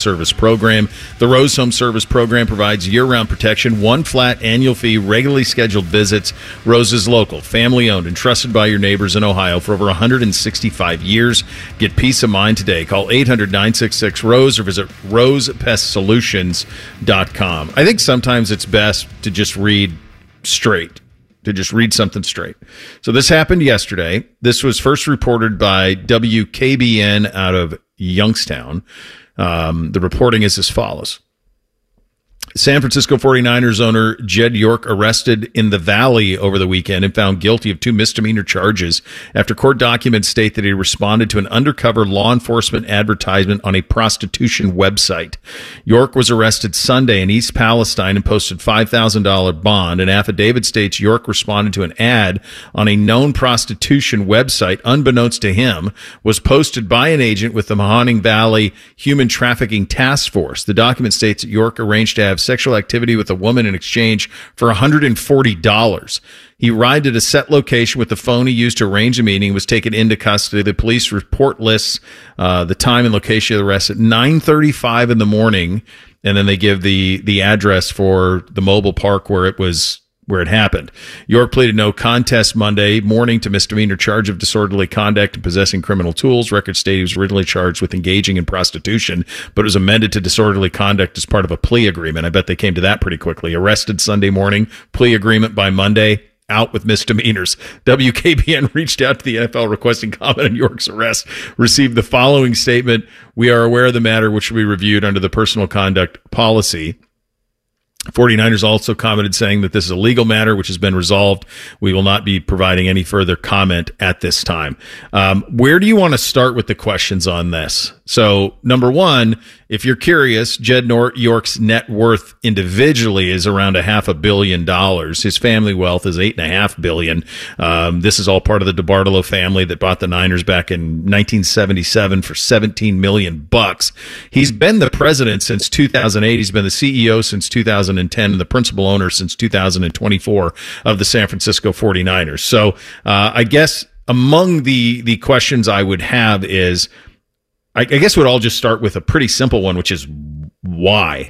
Service Program. The Rose Home Service Program provides year-round protection, one flat annual fee, regularly scheduled visits. Rose is local, family-owned, and trusted by your neighbors in Ohio for over 165 years. Get peace of mind today. Call 800-966-ROSE or visit rosepestsolutions.com. I think sometimes it's best to just read straight. To just read something straight. So this happened yesterday. This was first reported by WKBN out of Youngstown. The reporting is as follows. San Francisco 49ers owner Jed York arrested in the Valley over the weekend and found guilty of 2 misdemeanor charges after court documents state that he responded to an undercover law enforcement advertisement on a prostitution website. York was arrested Sunday in East Palestine and posted $5,000 bond. An affidavit states York responded to an ad on a known prostitution website, unbeknownst to him, was posted by an agent with the Mahoning Valley Human Trafficking Task Force. The document states that York arranged to have sexual activity with a woman in exchange for $140. He arrived at a set location with the phone he used to arrange a meeting, was taken into custody. The police report lists the time and location of the arrest at 9:35 in the morning, and then they give the address for the mobile park where it happened. York pleaded no contest Monday morning to misdemeanor charge of disorderly conduct and possessing criminal tools. Records state he was originally charged with engaging in prostitution, but it was amended to disorderly conduct as part of a plea agreement. I bet they came to that pretty quickly. Arrested Sunday morning, plea agreement by Monday, out with misdemeanors. WKBN reached out to the NFL requesting comment on York's arrest, received the following statement: "We are aware of the matter, which will be reviewed under the personal conduct policy." 49ers also commented saying that this is a legal matter which has been resolved. We will not be providing any further comment at this time. Where do you want to start with the questions on this? So, number one, if you're curious, Jed York's net worth individually is around $500 million. His family wealth is $8.5 billion. This is all part of the DeBartolo family that bought the Niners back in 1977 for $17 million. He's been the president since 2008. He's been the CEO since 2010 and the principal owner since 2024 of the San Francisco 49ers. So, I guess among the questions I would have is, I guess we'd all just start with a pretty simple one, which is why?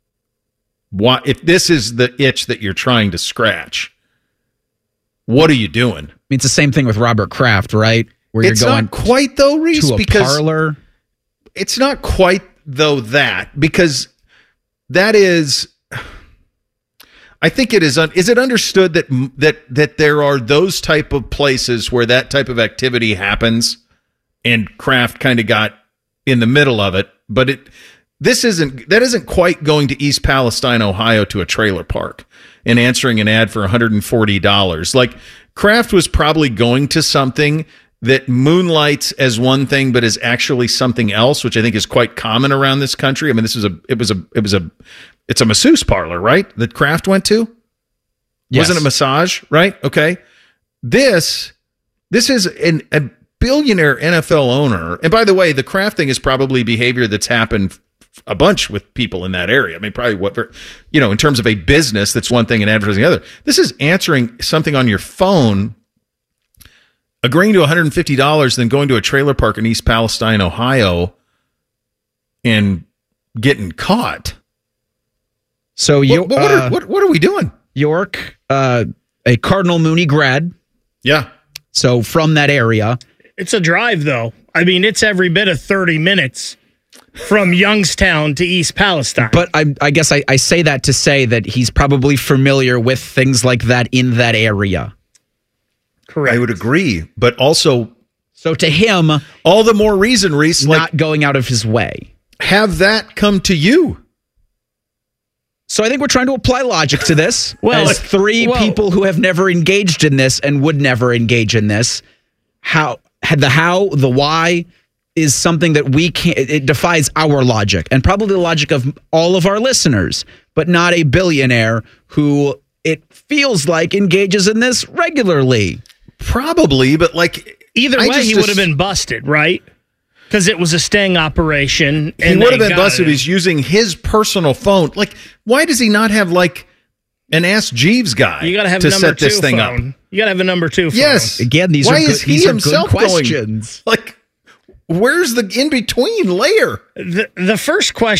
Why, if this is the itch that you're trying to scratch, what are you doing? I mean, it's the same thing with Robert Kraft, right? Where it's you're going not quite though, Reese, to a because parlor. It's not quite though that, because that is, I think it is. Is it understood that there are those type of places where that type of activity happens, and Kraft kind of got in the middle of it, but that isn't quite going to East Palestine, Ohio, to a trailer park and answering an ad for $140. Like, Kraft was probably going to something that moonlights as one thing, but is actually something else, which I think is quite common around this country. I mean, it's a masseuse parlor, right? That Kraft went to? Yes. Wasn't it massage, right? Okay. This is a billionaire NFL owner. And by the way, the Kraft thing is probably behavior that's happened a bunch with people in that area. I mean, probably in terms of a business, that's one thing and advertising the other. This is answering something on your phone, agreeing to $150, then going to a trailer park in East Palestine, Ohio, and getting caught. So what are we doing? York, a Cardinal Mooney grad. Yeah. So from that area. It's a drive, though. I mean, it's every bit of 30 minutes from Youngstown to East Palestine. But I guess I say that to say that he's probably familiar with things like that in that area. Correct. I would agree. But also, so to him, all the more reason, Reese, not going out of his way. Have that come to you. So I think we're trying to apply logic to this. As three people who have never engaged in this and would never engage in this, the why is something that we can't, it defies our logic and probably the logic of all of our listeners, but not a billionaire who it feels like engages in this regularly. Probably, but either way, he would have been busted, right? Because it was a sting operation. He would have been busted. He's using his personal phone. Why does he not have an Ask Jeeves guy? You got to have to number set this thing phone. up. You got to have a number 2 phone. Yes. Again, these are good questions. Where's the in between layer? The first question